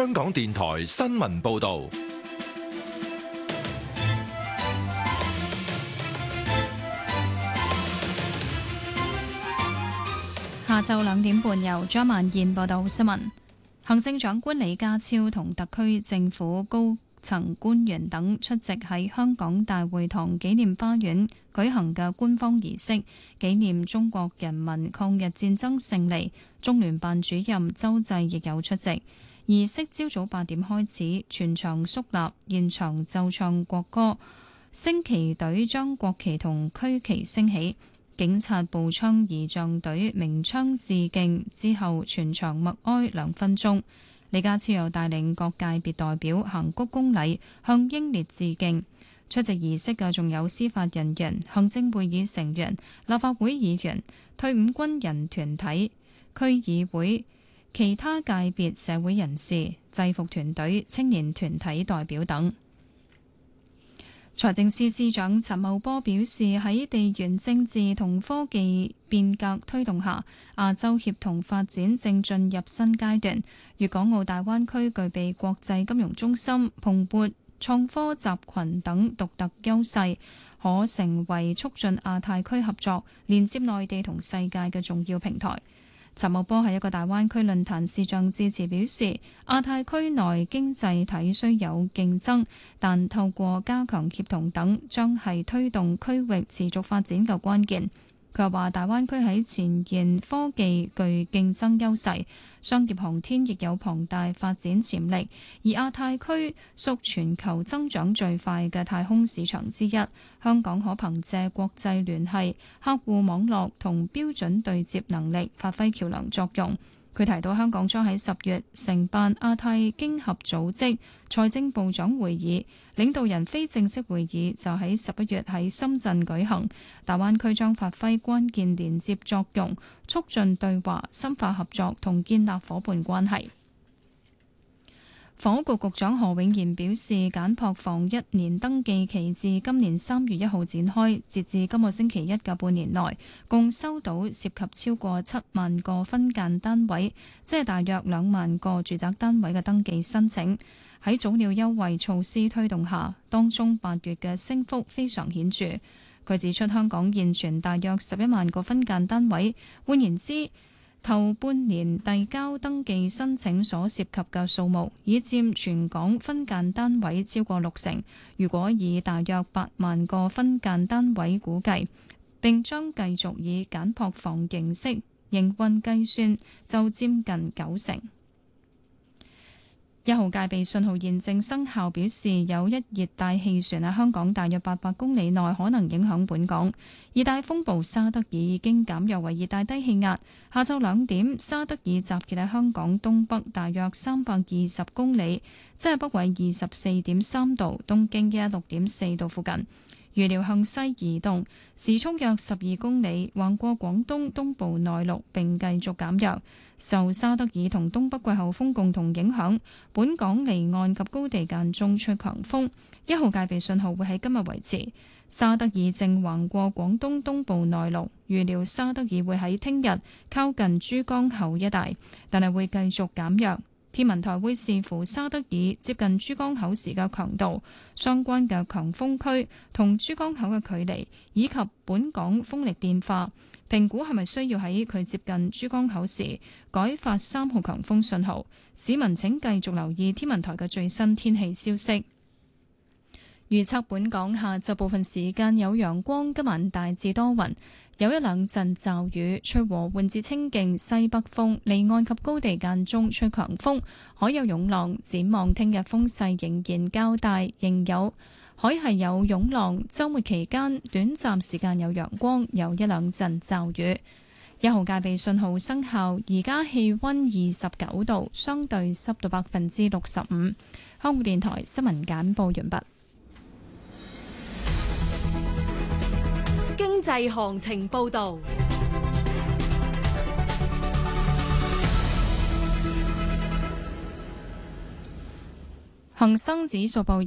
香港電台新聞報道。 下晝2點半由張曼燕報道新聞。行政長官李家超同特區政府高層官員等出席喺香港大會堂紀念花園舉行嘅官方儀式，紀念中國人民抗日戰爭勝利。中聯辦主任周濟亦有出席。儀式朝早8點開始，全場肅立，現場奏唱國歌，升旗隊將國旗同區旗升起。警察步槍儀仗隊鳴槍致敬之後，全場默哀2分鐘。李家超又帶領各界別代表行鞠躬禮，向英烈致敬。出席儀式嘅仲有司法人員、行政會議成員、立法會議員、退伍軍人團體、區議會、其他界別社會人士、制服團隊、青年團體代表等。財政司司長陳茂波表示，喺地緣政治同科技變革推動下，亞洲協同發展正進入新階段。粵港澳大灣區具備國際金融中心、蓬勃創科集群等獨特優勢，可成為促進亞太區合作、連接內地同世界嘅重要平台。陳茂波喺一個大灣區論壇視像致辭表示，亞太區內經濟體雖有競爭，但透過加強協同等，將係推動區域持續發展嘅關鍵。佢又話，大灣區喺前沿科技具競爭優勢，商業航天亦有龐大發展潛力，而亞太區屬全球增長最快嘅太空市場之一。香港可憑借國際聯繫、客戶網絡同標準對接能力，發揮橋樑作用。佢提到，香港將喺10月承辦亞太經合組織財政部長會議，領導人非正式會議就喺11月喺深圳舉行。大灣區將發揮關鍵連接作用，促進對話、深化合作同建立伙伴關係。房屋局局長何永賢表示，簡樸房1年登記期自今年3月1號展開，截至今個星期一嘅半年內，共收到涉及超過7萬個分間單位，即係大約2萬個住宅單位嘅登記申請。喺早鳥優惠措施推動下，當中8月嘅升幅非常顯著。佢指出，香港現存大約11萬個分間單位，換言之，頭半年遞交登記申請所涉及嘅數目，已佔全港分間單位超過60%。如果以大約8萬個分間單位估計，並將繼續以簡樸房形式營運計算，就佔近90%。1號戒備信號現正生效，表示有一熱帶氣旋喺香港大約800公里內可能影響本港。熱帶風暴沙德爾已經減弱為熱帶低氣壓。下晝2點，沙德爾集結喺香港東北大約320公里，即係北緯24.3度、東經116.4度附近。預料向西移動，時速約12公里，橫過廣東東部內陸並繼續減弱。受沙德爾同東北季候風共同影響，本港離岸及高地間中吹強風。1號戒備信號會喺今日維持。沙德爾正橫過廣東東部內陸，預料沙德爾會喺聽日靠近珠江口一帶，但係會繼續減弱。天文台會視乎沙德爾接近珠江口時嘅強度、相關嘅強風區同珠江口嘅距離，以及本港風力變化，評估係咪需要喺佢接近珠江口時改發3號強風信號。市民請繼續留意天文台嘅最新天氣消息。預測本港下晝部分時間有陽光，今晚大致多雲，有一兩陣驟雨，吹和緩至清勁西北風，離岸及高地間中吹強風，海有湧浪。展望聽日風勢仍然較大，海係有湧浪。週末期間短暫時間有陽光，有一兩陣驟雨。1號戒備信號生效，而家氣溫29度，相對濕度65%。香港電台新聞簡報完畢。 經濟行情報道。 恒生指數報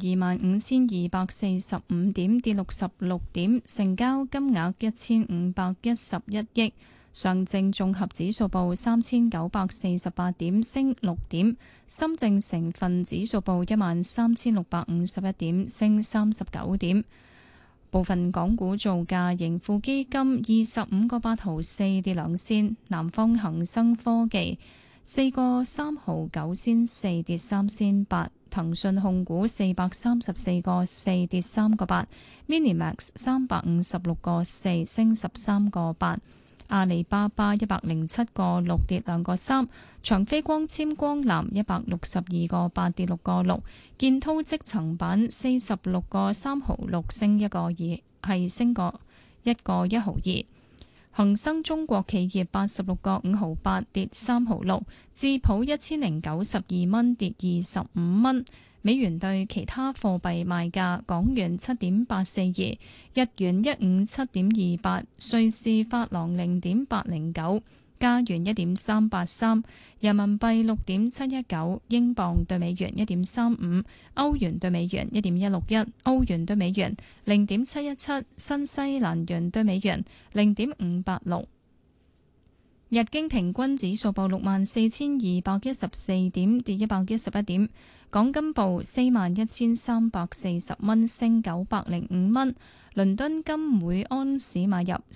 25,245點，跌66點，成交金額1511億。 上證綜合指數報3948點，升6點；深證成分指數報13651點，升39點。部分港股造價，盈富基金25個8毫4跌2仙，南方恒生科技4個3毫9仙4跌3仙8，騰訊控股434個4跌3個8，Minimax 356個4升13個8。阿里巴巴107個6跌2個3，長飛光纖光纜162個8跌6個6，建滔積層板46個3毫6升1個2，係升個1個1毫2。恒生中國企業86個5毫8跌3毫6，智普1092蚊跌25蚊。美元對其他貨幣賣價：港元7.842，日元157.28，瑞士法郎0.809，加元1.383，人民幣6.719，英鎊對美元1.35，歐元對美元1.161，澳元對美元0.717，新西蘭元對美元0.586。日經平均指數報64,214點，跌111點。港金報41,340蚊，升905蚊。倫敦金每安士買入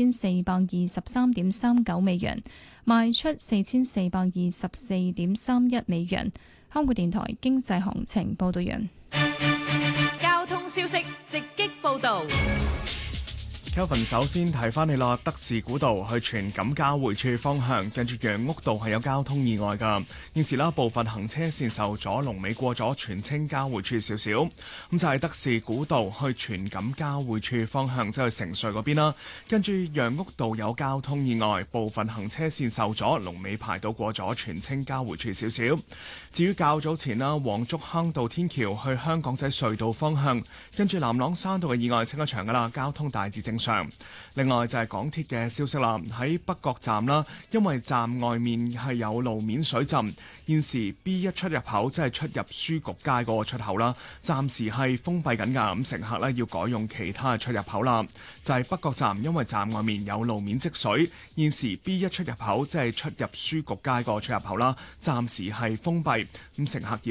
4423.39美元，賣出4424.31美元。香港電台經濟行情報道完。 交通消息直擊報道。 Kelvin 首先提翻你啦，德士古道去荃錦交匯處方向，近住楊屋道係有交通意外㗎。現時部分行車線受阻，龍尾過咗荃青交匯處少少。咁就係德士古道去荃錦交匯處方向，即係城隧嗰邊啦。跟住楊屋道有交通意外，部分行車線受阻，龍尾排到過咗荃青交匯處少少。至於較早前啦，黃竹坑道天橋去香港仔隧道方向，跟住南朗山道嘅意外清咗場㗎啦，交通大致正常。另外就係港鐵嘅消息啦，喺北角站啦，因為站外面係有路面水浸，現時 B1 出入口即係出入書局街嗰個出口啦，暫時係封閉緊㗎，咁乘客呢要改用其他嘅出入口啦。就係北角站，因為站外面有路面積水，現時 B1 出入口即係出入書局街個出入口啦，暫時係封閉，咁乘客要